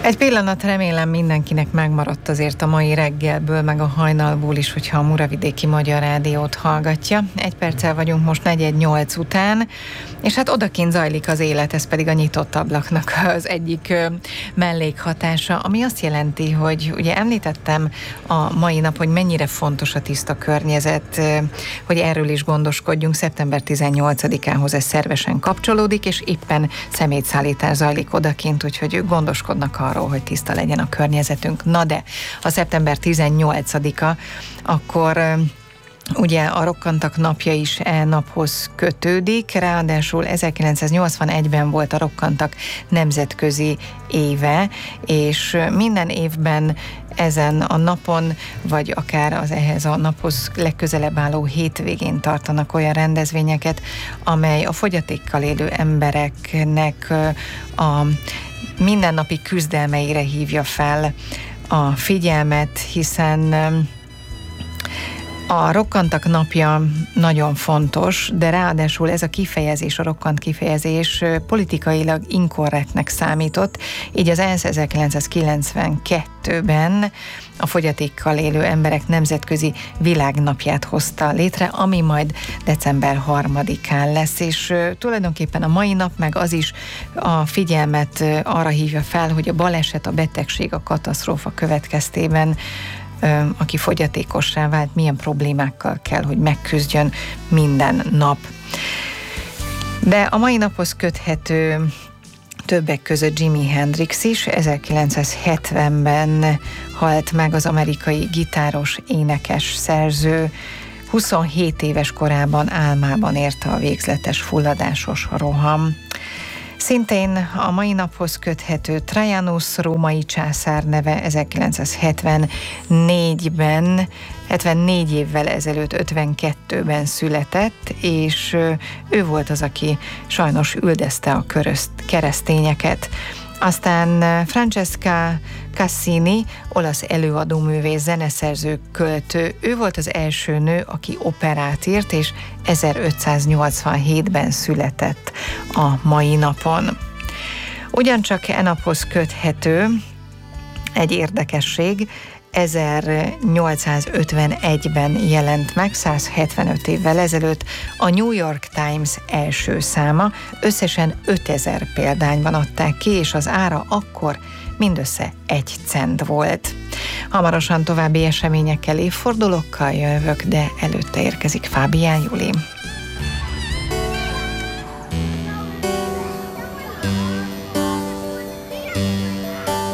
Egy pillanat, remélem mindenkinek megmaradt azért a mai reggelből, meg a hajnalból is, hogyha a Muravidéki Magyar Rádiót hallgatja. 1 perccel vagyunk most 4:08 után, és hát odakint zajlik az élet, ez pedig a nyitott ablaknak az egyik mellékhatása, ami azt jelenti, hogy ugye említettem a mai nap, hogy mennyire fontos a tiszta környezet, hogy erről is gondoskodjunk. Szeptember 18-ához ez szervesen kapcsolódik, és éppen szemétszállítás zajlik odakint, úgyhogy gondoskodnak arról, hogy tiszta legyen a környezetünk. Na de, ha szeptember 18-a, akkor ugye a Rokkantak napja is naphoz kötődik, ráadásul 1981-ben volt a Rokkantak nemzetközi éve, és minden évben ezen a napon, vagy akár az ehhez a naphoz legközelebb álló hétvégén tartanak olyan rendezvényeket, amely a fogyatékkal élő embereknek a mindennapi küzdelmeire hívja fel a figyelmet, hiszen a Rokkantak napja nagyon fontos, de ráadásul ez a kifejezés, a rokkant kifejezés politikailag inkorrektnek számított, így az ENSZ 1992-ben a fogyatékkal élő emberek nemzetközi világnapját hozta létre, ami majd december 3-án lesz, és tulajdonképpen a mai nap meg az is a figyelmet arra hívja fel, hogy a baleset, a betegség, a katasztrófa következtében aki fogyatékossá vált, milyen problémákkal kell, hogy megküzdjön minden nap. De a mai naphoz köthető többek között Jimi Hendrix is. 1970-ben halt meg az amerikai gitáros, énekes, szerző. 27 éves korában álmában érte a végzetes fulladásos roham. Szintén a mai naphoz köthető Trajanus római császár neve 1974-ben, 74 évvel ezelőtt 52-ben született, és ő volt az, aki sajnos üldözte a keresztényeket. Aztán Francesca Cassini, olasz előadóművész, zeneszerző, költő. Ő volt az első nő, aki operát írt, és 1587-ben született a mai napon. Ugyancsak e naphoz köthető egy érdekesség, 1851-ben jelent meg, 175 évvel ezelőtt a New York Times első száma, összesen 5000 példányban adták ki, és az ára akkor mindössze 1 cent volt. Hamarosan további eseményekkel, évfordulókkal jövök, de előtte érkezik Fábián Júli.